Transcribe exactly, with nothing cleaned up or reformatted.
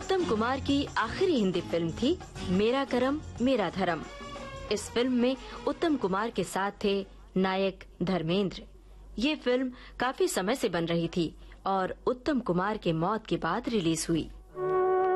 उत्तम कुमार की आखिरी हिंदी फिल्म थी मेरा करम मेरा धर्म। इस फिल्म में उत्तम कुमार के साथ थे नायक धर्मेंद्र। ये फिल्म काफी समय से बन रही थी और उत्तम कुमार के मौत के बाद रिलीज हुई।